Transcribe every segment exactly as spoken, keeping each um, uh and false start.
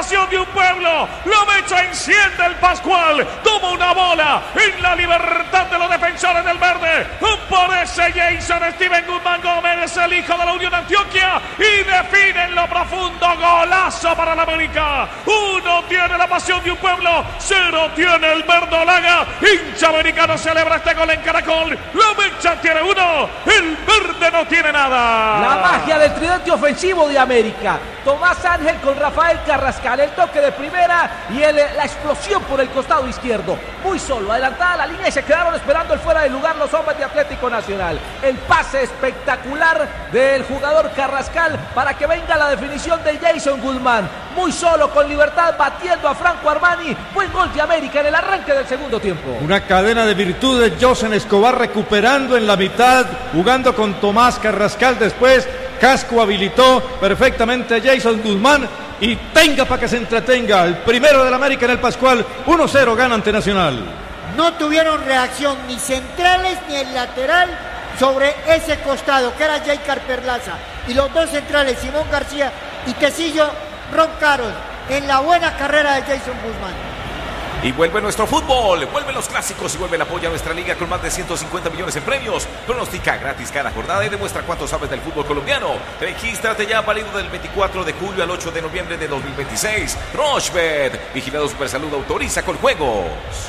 pasión de un pueblo. La mecha enciende el Pascual. Toma una bola en la libertad de los defensores del verde. Aparece Jason Steven Guzmán Gómez, el hijo de la Unión Antioquia, y define en lo profundo. Golazo para la América. Uno tiene la pasión de un pueblo, cero tiene el verdolaga. Hincha americano celebra este gol en Caracol. La mecha tiene uno, el verde no tiene nada. La magia del tridente ofensivo de América. Tomás Ángel con Rafael Carrascal, el toque de primera y el, la explosión por el costado izquierdo. Muy solo, adelantada la línea y se quedaron esperando el fuera de lugar los hombres de Atlético Nacional. El pase espectacular del jugador Carrascal para que venga la definición de Jason Guzmán. Muy solo, con libertad, batiendo a Franco Armani. Buen gol de América en el arranque del segundo tiempo. Una cadena de virtudes. Josen Escobar recuperando en la mitad, jugando con Tomás Carrascal después. Casco habilitó perfectamente a Jason Guzmán y tenga para que se entretenga. El primero del América en el Pascual, uno cero gana ante Nacional. No tuvieron reacción ni centrales ni el lateral sobre ese costado que era Jaycar Perlaza, y los dos centrales, Simón García y Tecillo, roncaron en la buena carrera de Jason Guzmán. Y vuelve nuestro fútbol, vuelven los clásicos y vuelve el apoyo a nuestra liga con más de ciento cincuenta millones en premios. Pronostica gratis cada jornada y demuestra cuánto sabes del fútbol colombiano. Regístrate ya, válido del veinticuatro de julio al ocho de noviembre de dos mil veintiséis. Rochebet, vigilado Supersalud, autoriza con juegos.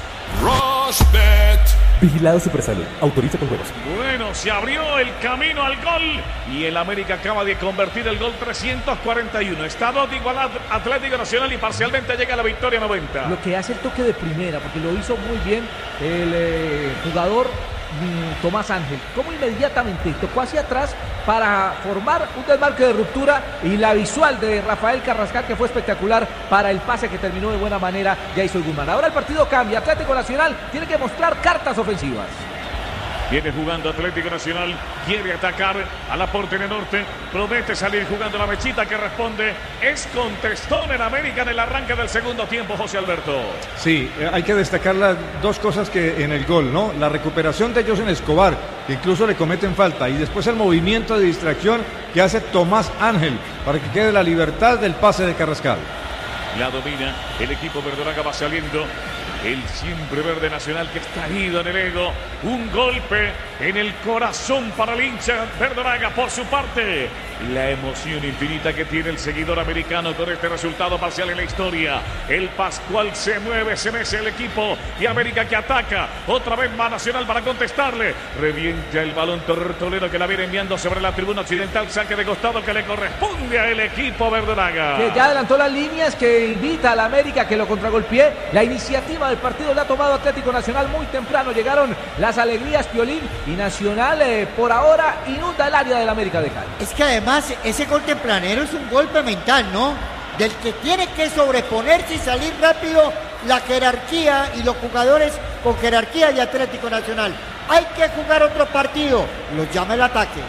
Rochebet. Vigilado Supersalud, autoriza con juegos. Bueno, se abrió el camino al gol y el América acaba de convertir el gol trescientos cuarenta y uno. Está dos de igualdad Atlético Nacional y parcialmente llega a la victoria noventa. Lo que hace el toque de primera, porque lo hizo muy bien el eh, jugador mm, Tomás Ángel. Como inmediatamente tocó hacia atrás para formar un desmarque de ruptura, y la visual de Rafael Carrascal, que fue espectacular para el pase que terminó de buena manera Jason Guzmán. Ahora el partido cambia. Atlético Nacional tiene que mostrar cartas ofensivas. Viene jugando Atlético Nacional, quiere atacar a la portería norte, promete salir jugando la mechita, que responde, es contestón en América en el arranque del segundo tiempo, José Alberto. Sí, hay que destacar las dos cosas que en el gol, ¿no? La recuperación de Josen Escobar, que incluso le cometen falta, y después el movimiento de distracción que hace Tomás Ángel para que quede la libertad del pase de Carrascal. La domina el equipo verdolaga, va saliendo el siempre verde Nacional, que está ido en el ego. Un golpe en el corazón para el hincha verdolaga. Por su parte, la emoción infinita que tiene el seguidor americano con este resultado parcial en la historia. El Pascual se mueve, se mece el equipo y América que ataca. Otra vez va Nacional para contestarle. Revienta el balón Tortolero, que la viene enviando sobre la tribuna occidental. Saque de costado que le corresponde al equipo verdolaga, que ya adelantó las líneas, que invita a la América que lo contragolpee. La iniciativa del partido la ha tomado Atlético Nacional muy temprano. Llegaron las alegrías, Piolín, y Nacional eh, por ahora inunda el área del América de Cali. Es que además ese gol tempranero es un golpe mental, ¿no? Del que tiene que sobreponerse y salir rápido la jerarquía y los jugadores con jerarquía de Atlético Nacional. Hay que jugar otro partido, los llama el ataque.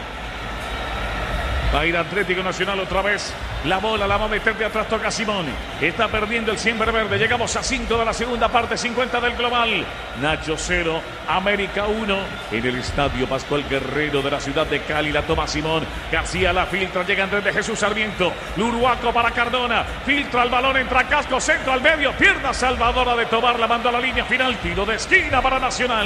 Va a ir Atlético Nacional otra vez. La bola la va a meter de atrás, toca Simón. Está perdiendo el siempre verde. Llegamos a cinco de la segunda parte, cincuenta del global. Nacho cero, América uno. En el estadio Pascual Guerrero de la ciudad de Cali. La toma Simón. García la filtra. Llega Andrés de Jesús Sarmiento. Luruaco para Cardona. Filtra el balón, entra Casco, centro al medio. Pierna salvadora de Tobar. La mandó a la línea final. Tiro de esquina para Nacional.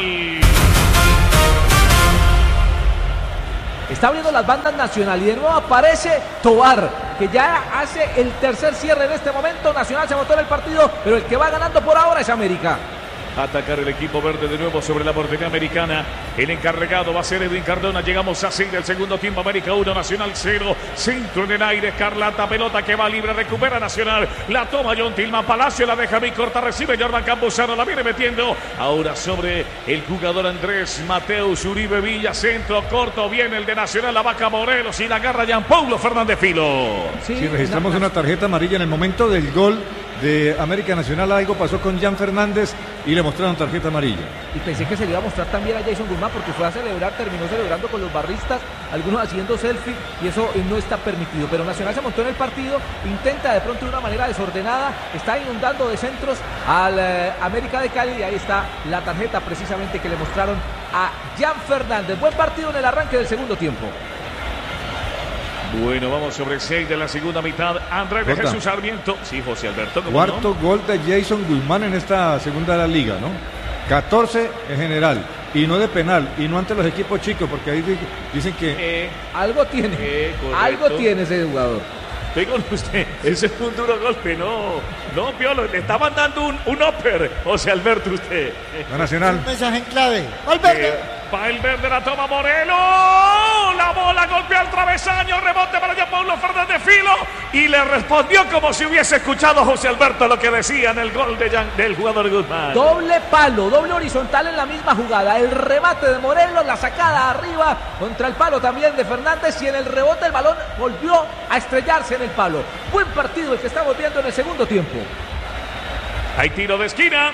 Está abriendo las bandas Nacional y de nuevo aparece Tobar, que ya hace el tercer cierre en este momento. Nacional se botó en el partido, pero el que va ganando por ahora es América. Atacar el equipo verde de nuevo sobre la portería americana. El encargado va a ser Edwin Cardona. Llegamos a seis del segundo tiempo. América uno, Nacional cero. Centro en el aire. Escarlata, pelota que va libre. Recupera Nacional. La toma John Tilman. Palacio la deja muy corta. Recibe Jordan Campuzano. La viene metiendo. Ahora sobre el jugador Andrés Mateus Uribe Villa. Centro corto. Viene el de Nacional. La vaca Morelos y la agarra Jean Paulo Fernández Filo. Sí, sí, registramos una tarjeta amarilla en el momento del gol de América Nacional. Algo pasó con Jan Fernández y le mostraron tarjeta amarilla. Y pensé que se le iba a mostrar también a Jason Guzmán, porque fue a celebrar, terminó celebrando con los barristas, algunos haciendo selfie, y eso no está permitido. Pero Nacional se montó en el partido, intenta de pronto de una manera desordenada, está inundando de centros al eh, América de Cali, y ahí está la tarjeta precisamente que le mostraron a Jan Fernández. Buen partido en el arranque del segundo tiempo. Bueno, vamos sobre seis de la segunda mitad. Andrés de Jota. Jesús Sarmiento. Sí, José Alberto. ¿cómo Cuarto no? gol de Jason Guzmán en esta segunda de la liga, ¿no? catorce en general. Y no de penal. Y no ante los equipos chicos, porque ahí di- dicen que... Eh, Algo tiene. Eh, correcto. Algo tiene ese jugador. estoy con usted. Ese es un duro golpe. No, no, Piolo. Le está mandando un, un upper, José Alberto, usted. La Nacional. Un mensaje en clave. Valverde. Eh, Valverde la toma Morelo. La bola golpea el travesaño. Rebote para allá Paulo Fernández Filo. Y le respondió como si hubiese escuchado a José Alberto lo que decía en el gol de Jan- del jugador Guzmán. Doble palo, doble horizontal en la misma jugada. El remate de Morelos, la sacada arriba contra el palo también de Fernández y en el rebote el balón volvió a estrellarse en el palo. Buen partido el que estamos viendo en el segundo tiempo. Hay tiro de esquina.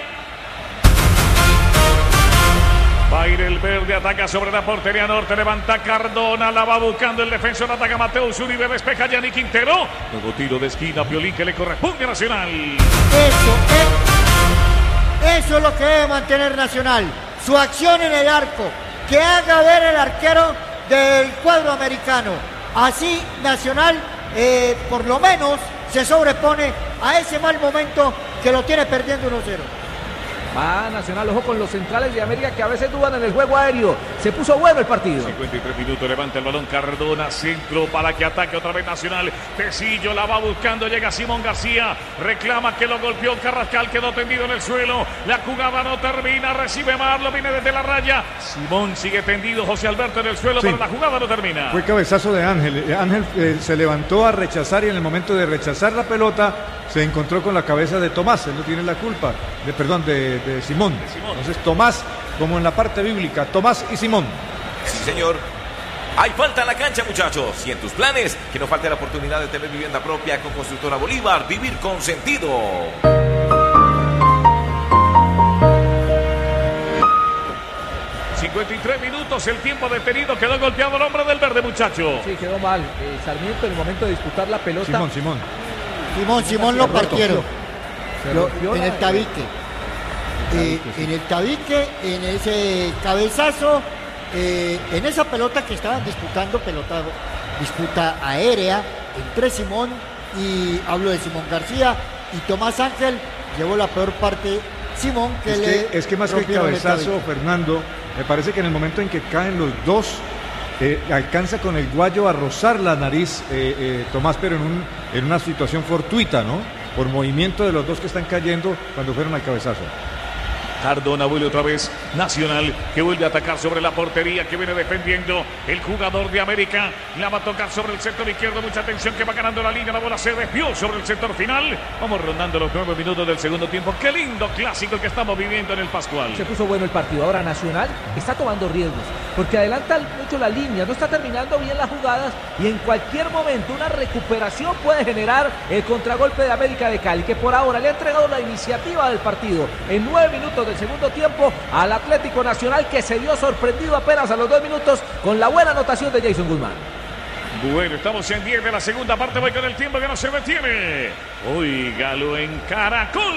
Va a ir el verde, ataca sobre la portería norte, levanta Cardona, la va buscando el defensor, ataca Mateus Uribe, despeja Yanni Quintero. Nuevo tiro de esquina, Piolín que le corresponde a Nacional. Eso es, eso es lo que debe mantener Nacional. Su acción en el arco. Que haga ver el arquero del cuadro americano. Así Nacional, eh, por lo menos, se sobrepone a ese mal momento que lo tiene perdiendo uno cero. Va Nacional, ojo con los centrales de América que a veces dudan en el juego aéreo. Se puso bueno el partido. cincuenta y tres minutos, levanta el balón Cardona, centro para que ataque otra vez Nacional. Tecillo la va buscando, llega Simón García, reclama que lo golpeó Carrascal, quedó tendido en el suelo. La jugada no termina, recibe Marlo, viene desde la raya. Simón sigue tendido, José Alberto en el suelo, Sí. pero la jugada no termina. Fue cabezazo de Ángel. Eh, Ángel eh, se levantó a rechazar y en el momento de rechazar la pelota se encontró con la cabeza de Tomás. Él no tiene la culpa. De, perdón, de, de Simón. Simón. Entonces Tomás, como en la parte bíblica, Tomás y Simón. Sí, señor. Hay falta en la cancha, muchachos. Y en tus planes, que no falte la oportunidad de tener vivienda propia con Constructora Bolívar. Vivir con sentido. cincuenta y tres minutos, el tiempo detenido, quedó golpeado el hombre del verde, muchacho. Sí, quedó mal. Eh, Sarmiento en el momento de disputar la pelota. Simón, Simón. Simón, Simón lo partieron. Se Lo- rompió en la- el tabique. Eh, en el tabique, en ese cabezazo, eh, en esa pelota que estaban disputando, pelota, disputa aérea entre Simón y hablo de Simón García y Tomás Ángel, llevó la peor parte Simón que Es le que, es que más que el rompieron el cabezazo, tabique. Fernando, me parece que en el momento en que caen los dos, eh, alcanza con el guayo a rozar la nariz eh, eh, Tomás, pero en, un, en una situación fortuita, ¿no? Por movimiento de los dos que están cayendo cuando fueron al cabezazo. Cardona vuelve otra vez Nacional, que vuelve a atacar sobre la portería, que viene defendiendo el jugador de América. La va a tocar sobre el sector izquierdo, mucha atención que va ganando la línea, la bola se desvió sobre el sector final. Vamos rondando los nueve minutos del segundo tiempo. Qué lindo clásico el que estamos viviendo en el Pascual. Se puso bueno el partido. Ahora Nacional está tomando riesgos porque adelanta mucho la línea, no está terminando bien las jugadas y en cualquier momento una recuperación puede generar el contragolpe de América de Cali, que por ahora le ha entregado la iniciativa del partido en nueve minutos del segundo tiempo al Atlético Nacional, que se vio sorprendido apenas a los dos minutos con la buena anotación de Jason Guzmán. Bueno, estamos en diez de la segunda parte, voy con el tiempo que no se detiene. Óigalo en Caracol.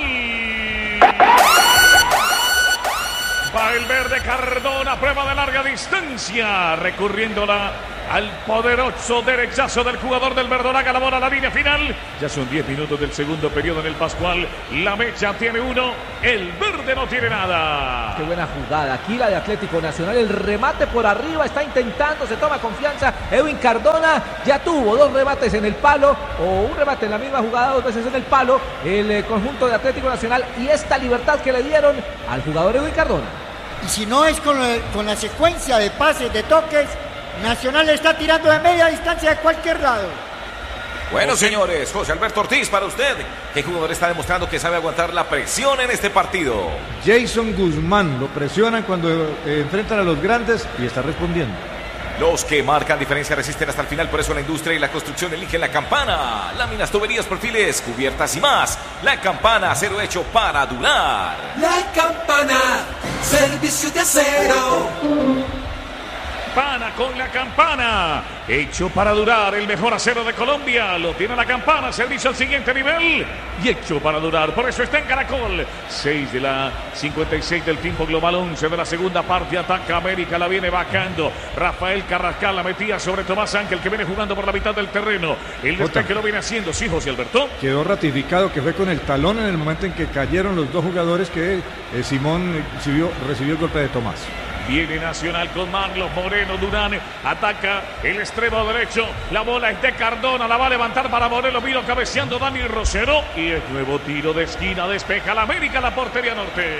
Va el verde Cardona, prueba de larga distancia, recurriéndola al poderoso derechazo del jugador del Verdonaga, la bola a la línea final. Ya son diez minutos del segundo periodo en el Pascual. La Mecha tiene uno, el verde no tiene nada. Qué buena jugada. Aquí la de Atlético Nacional. El remate por arriba. Está intentando. Se toma confianza. Edwin Cardona ya tuvo dos remates en el palo. O un remate en la misma jugada. Dos veces en el palo. El eh, conjunto de Atlético Nacional. Y esta libertad que le dieron al jugador Edwin Cardona. Y si no es con, el- con la secuencia de pases, de toques, Nacional le está tirando de media distancia de cualquier lado. Bueno, señores, José Alberto Ortiz, para usted, ¿qué jugador está demostrando que sabe aguantar la presión en este partido? Jason Guzmán, lo presionan cuando eh, enfrentan a los grandes y está respondiendo. Los que marcan diferencia resisten hasta el final, por eso la industria y la construcción eligen La Campana. Láminas, tuberías, perfiles, cubiertas y más. La Campana, acero hecho para durar. La Campana, servicio de acero. campana, con la campana. Hecho para durar, el mejor acero de Colombia. Lo tiene la campana, servicio al siguiente nivel. Y hecho para durar, por eso está en Caracol. seis de la cincuenta y seis del tiempo global, once de la segunda parte. Ataca América, la viene bajando. Rafael Carrascal la metía sobre Tomás Ángel, que viene jugando por la mitad del terreno. El despeje que lo viene haciendo, sí, José Alberto. Quedó ratificado que fue con el talón en el momento en que cayeron los dos jugadores que eh, Simón recibió, recibió el golpe de Tomás. Viene Nacional con Marlos Moreno. Durán ataca el extremo derecho. La bola es de Cardona. La va a levantar para Moreno. Vino cabeceando Dani Rosero. Y el nuevo tiro de esquina. Despeja la América, la portería norte.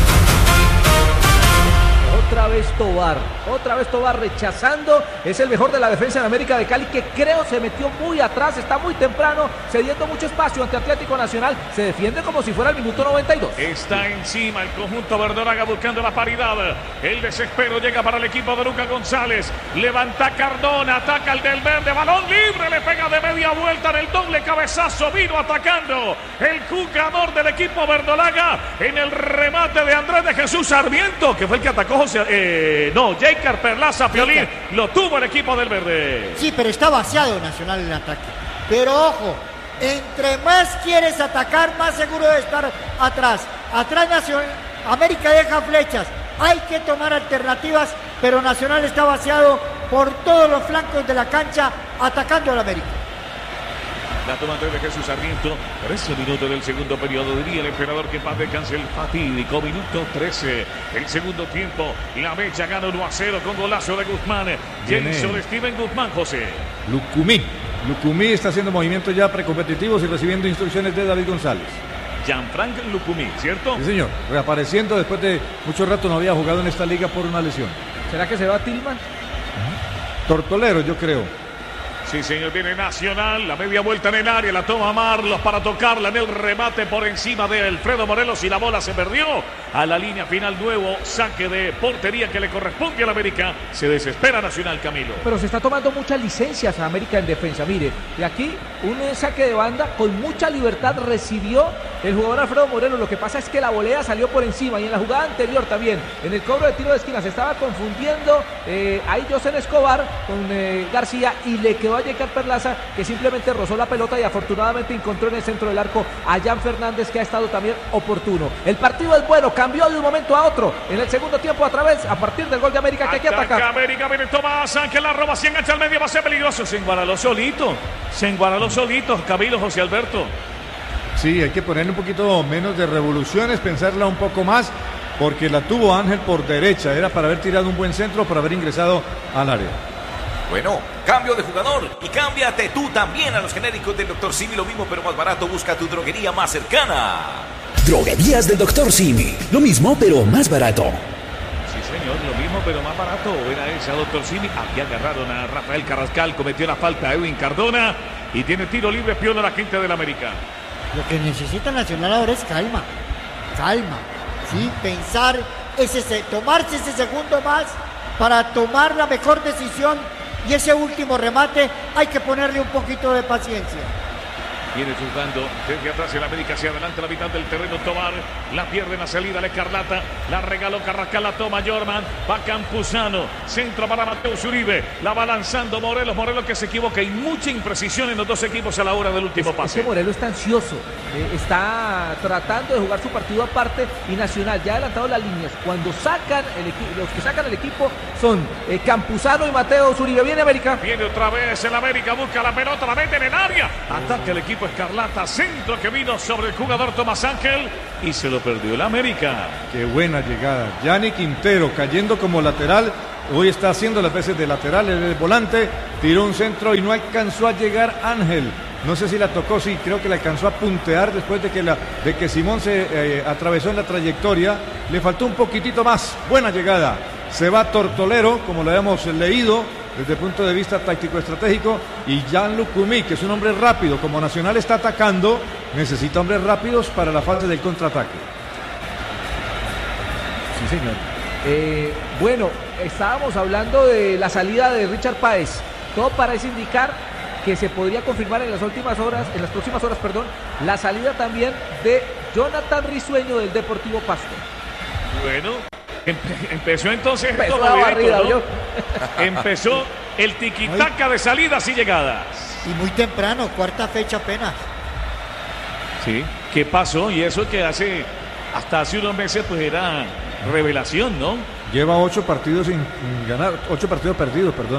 Otra vez Tobar, otra vez Tobar rechazando, es el mejor de la defensa de América de Cali, que creo se metió muy atrás, está muy temprano, cediendo mucho espacio ante Atlético Nacional, se defiende como si fuera el minuto noventa y dos. Está encima el conjunto verdolaga buscando la paridad, el desespero llega para el equipo de Lucas González, levanta Cardona, ataca el del verde, balón libre, le pega de media vuelta en el doble cabezazo, vino atacando el jugador del equipo verdolaga en el remate de Andrés de Jesús Sarmiento, que fue el que atacó José. Eh, no, Jaker Perlaza Piolín lo tuvo el equipo del verde. Sí, pero está vaciado Nacional en ataque. Pero ojo, entre más quieres atacar, más seguro de estar atrás. Atrás Nacional, América deja flechas. Hay que tomar alternativas, pero Nacional está vaciado por todos los flancos de la cancha, atacando al América. La toma Andrés de Jesús Sarmiento. trece minutos del segundo periodo. Diría el emperador que paz descanse el fatídico minuto trece. El segundo tiempo. La Mecha gana uno a cero con golazo de Guzmán. Jason de Steven Guzmán, José. Lucumí. Lucumí está haciendo movimientos ya precompetitivos y recibiendo instrucciones de David González. Jean-Frank Lucumí, ¿cierto? Sí, señor. Reapareciendo después de mucho rato, no había jugado en esta liga por una lesión. ¿Será que se va Tillman? Tortolero, yo creo. Sí, señor, viene Nacional, la media vuelta en el área, la toma Marlos para tocarla en el remate por encima de Alfredo Morelos y la bola se perdió. A la línea final, nuevo saque de portería que le corresponde a la América. Se desespera Nacional, Camilo. Pero se está tomando muchas licencias a América en defensa. Mire, de aquí un saque de banda con mucha libertad recibió el jugador Alfredo Morelos. Lo que pasa es que la volea salió por encima y en la jugada anterior también, en el cobro de tiro de esquina, se estaba confundiendo eh, ahí José Escobar con eh, García y le quedó a Jaker Perlaza, que simplemente rozó la pelota y afortunadamente encontró en el centro del arco a Jan Fernández, que ha estado también oportuno. El partido es bueno, cambió de un momento a otro en el segundo tiempo a través, a partir del gol de América, que hay que atacar. América, viene Tomás Ángel, la roba, se engancha al medio, va a ser peligroso. Se enguaraló solito, se enguaraló solito, Camilo, José Alberto. Sí, hay que ponerle un poquito menos de revoluciones, pensarla un poco más, porque la tuvo Ángel por derecha, era para haber tirado un buen centro, para haber ingresado al área. Bueno, cambio de jugador y cámbiate tú también a los genéricos del doctor Simi, lo mismo pero más barato. Busca tu droguería más cercana. Droguerías del doctor Simi, lo mismo pero más barato. Sí, señor, lo mismo pero más barato. Era esa, doctor Simi. Aquí agarraron a Rafael Carrascal, cometió la falta a Edwin Cardona y tiene tiro libre, piola la gente del América. Lo que necesita Nacional ahora es calma, calma, sí, pensar, ese, tomarse ese segundo más para tomar la mejor decisión. Y ese último remate hay que ponerle un poquito de paciencia. Viene jugando desde atrás el América hacia adelante, la mitad del terreno. Tobar la pierde en la salida, la Escarlata, la regaló Carrascal, la toma Jorman, va Campuzano, centro para Mateus Uribe, la va lanzando Morelos, Morelos que se equivoca, y mucha imprecisión en los dos equipos a la hora del último es, pase. Ese Morelos está ansioso, eh, está tratando de jugar su partido aparte, y Nacional ya ha adelantado las líneas. Cuando sacan el equipo, los que sacan el equipo son eh, Campuzano y Mateus Uribe. Viene América. Viene otra vez el América, busca la pelota, la mete en el área, ataca el equipo Escarlata, centro que vino sobre el jugador Tomás Ángel y se lo perdió el América. Qué buena llegada. Yanni Quintero cayendo como lateral, hoy está haciendo las veces de lateral, el volante, tiró un centro y no alcanzó a llegar Ángel. No sé si la tocó, sí, creo que la alcanzó a puntear después de que, la, de que Simón se eh, atravesó en la trayectoria. Le faltó un poquitito más. Buena llegada. Se va Tortolero, como lo habíamos leído, desde el punto de vista táctico-estratégico, y Jan Lucumí, que es un hombre rápido. Como Nacional está atacando, necesita hombres rápidos para la fase del contraataque. Sí, señor. Eh, bueno, estábamos hablando de la salida de Richard Páez. Todo parece indicar que se podría confirmar en las últimas horas, en las próximas horas, perdón, la salida también de Jonathan Risueño del Deportivo Pasto. Bueno, Empe- empezó entonces Empezó esto la movidito, barrida, ¿no? ¿vio? Empezó el tiquitaca de salidas y llegadas. Y muy temprano, cuarta fecha apenas. Sí. ¿Qué pasó? Y eso que hace, hasta hace unos meses, pues era revelación, ¿no? Lleva ocho partidos sin ganar, ocho partidos perdidos, perdón.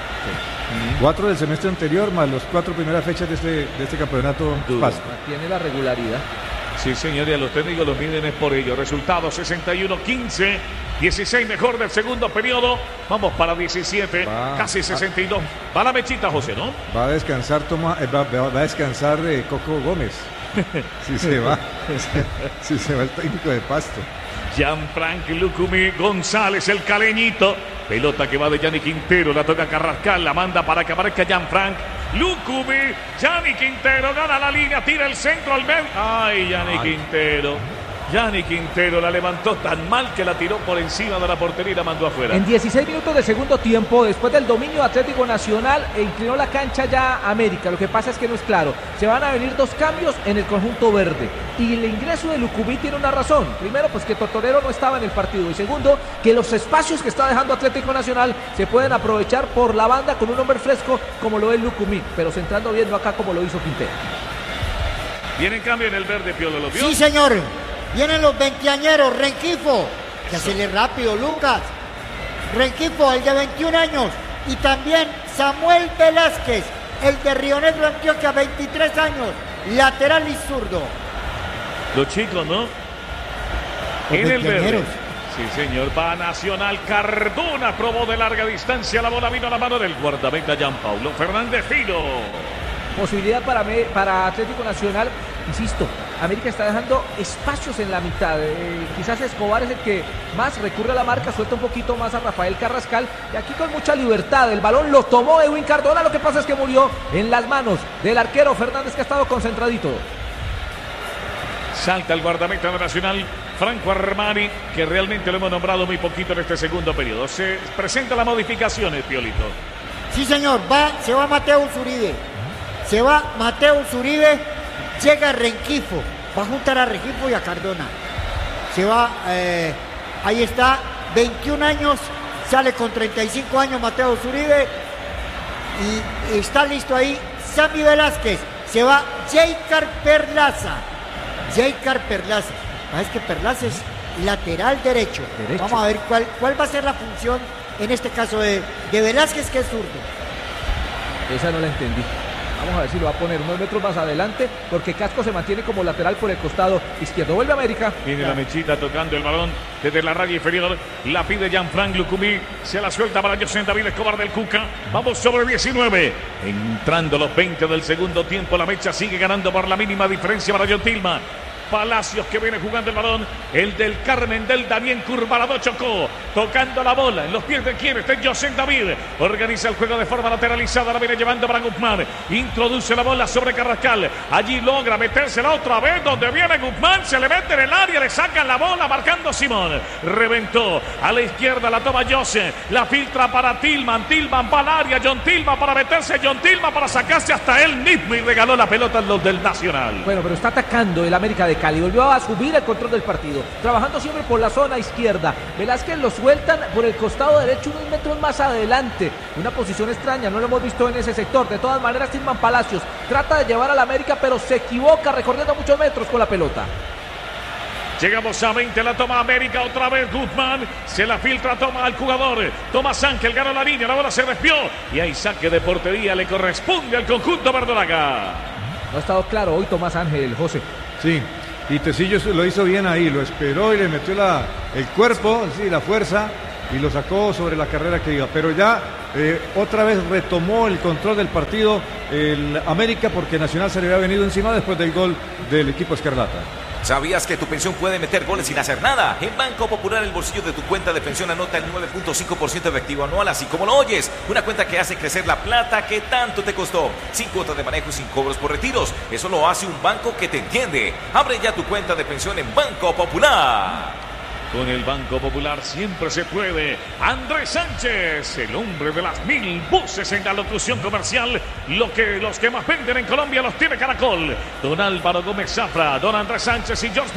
Cuatro del semestre anterior, más las cuatro primeras fechas de este, de este campeonato. Pasto. Tiene la regularidad. Sí, señor, y a los técnicos los miden es por ello. Resultado sesenta y uno quince, dieciséis mejor del segundo periodo. Vamos para diecisiete, Va. casi sesenta y dos. Va la mechita, José, ¿no? Va a descansar Toma, eh, va, va- va a descansar eh, Coco Gómez. Si se va, si se va el técnico de Pasto. Gianfranco Lucumí González, el caleñito. Pelota que va de Yanni Quintero, la toca Carrascal, la manda para que aparezca Gianfranco Lucumí. Yanni Quintero gana la línea, tira el centro al medio. Ay, Yanni Quintero. Yanni Quintero la levantó tan mal que la tiró por encima de la portería y la mandó afuera. En dieciséis minutos del segundo tiempo, después del dominio Atlético Nacional, e inclinó la cancha ya América. Lo que pasa es que no es claro. Se van a venir dos cambios en el conjunto verde. Y el ingreso de Lucumí tiene una razón. Primero, pues que Tortorero no estaba en el partido. Y segundo, que los espacios que está dejando Atlético Nacional se pueden aprovechar por la banda con un hombre fresco como lo es Lucumí. Pero centrando bien, no acá como lo hizo Quintero. Viene en cambio en el verde, Piolo, ¿lo vio? Sí, señor. Vienen los veinteañeros, Renquifo. Que hacerle rápido, Lucas. Renquifo, el de veintiún años. Y también Samuel Velázquez, el de Río Negro, Antioquia, veintitrés años. Lateral y zurdo. Los chicos, ¿no? Los En el verde. veinteañeros. Sí, señor. Va Nacional. Cardona probó de larga distancia. La bola vino a la mano del guardameta Gianpaulo Fernández Filo. Posibilidad para, me- para Atlético Nacional, insisto, América está dejando espacios en la mitad. Eh, quizás Escobar es el que más recurre a la marca, suelta un poquito más a Rafael Carrascal y aquí con mucha libertad. El balón lo tomó Edwin Cardona, lo que pasa es que murió en las manos del arquero Fernández, que ha estado concentradito. Salta el guardameta de Nacional, Franco Armani, que realmente lo hemos nombrado muy poquito en este segundo periodo. Se presenta las modificaciones, Piolito. Sí, señor. Va, se va Mateo Zuribe. Se va Mateo Zuribe. Llega Renquifo. Va a juntar a Renquifo y a Cardona. Se va, eh, ahí está, veintiún años. Sale con treinta y cinco años Mateo Zuribe. Y está listo ahí Sammy Velázquez. Se va Jaycar Perlaza. Jaycar Perlaza. Ah, es que Perlaza es lateral derecho. Derecho. Vamos a ver cuál, cuál va a ser la función en este caso de, de Velázquez, que es zurdo. Esa no la entendí. Vamos a ver si lo va a poner unos metros más adelante, porque Casco se mantiene como lateral por el costado izquierdo. Vuelve América. Viene la mechita tocando el balón desde la raya inferior. La pide Gianfranco Lucumí. Se la suelta para José David Escobar del Cuca. Vamos sobre diecinueve. Entrando los veinte del segundo tiempo. La mecha sigue ganando por la mínima diferencia para John Tillman. Palacios, que viene jugando el balón, el del Carmen del Daniel Curvarado Chocó, tocando la bola en los pies de quien está José David, organiza el juego de forma lateralizada, la viene llevando para Guzmán, introduce la bola sobre Carrascal, allí logra metérsela otra vez, donde viene Guzmán, se le mete en el área, le sacan la bola, marcando Simón, reventó, a la izquierda la toma José, la filtra para Tillman, Tillman para el área, John Tillman para meterse, John Tillman para sacarse hasta él mismo y regaló la pelota a los del Nacional. Bueno, pero está atacando el América de Cali, volvió a subir el control del partido, trabajando siempre por la zona izquierda. Velázquez lo sueltan por el costado derecho unos metros más adelante, una posición extraña, no lo hemos visto en ese sector. De todas maneras, Tillman Palacios trata de llevar a la América, pero se equivoca recorriendo muchos metros con la pelota. Llegamos a veinte, la toma América, otra vez Guzmán, se la filtra, toma al jugador, Tomás Ángel, ganó la línea, la bola se desvió y hay saque de portería, le corresponde al conjunto verdolaga. No ha estado claro hoy Tomás Ángel, José. Sí, y Tecillo lo hizo bien ahí, lo esperó y le metió la, el cuerpo, sí, la fuerza, y lo sacó sobre la carrera que iba. Pero ya eh, otra vez retomó el control del partido el América, porque Nacional se le había venido encima después del gol del equipo Escarlata. ¿Sabías que tu pensión puede meter goles sin hacer nada? En Banco Popular el bolsillo de tu cuenta de pensión anota el nueve punto cinco por ciento efectivo anual, así como lo oyes. Una cuenta que hace crecer la plata que tanto te costó. Sin cuotas de manejo y sin cobros por retiros. Eso lo hace un banco que te entiende. Abre ya tu cuenta de pensión en Banco Popular. Con el Banco Popular siempre se puede. Andrés Sánchez, el hombre de las mil voces en la locución comercial. Lo que los que más venden en Colombia los tiene Caracol. Don Álvaro Gómez Zafra, don Andrés Sánchez y George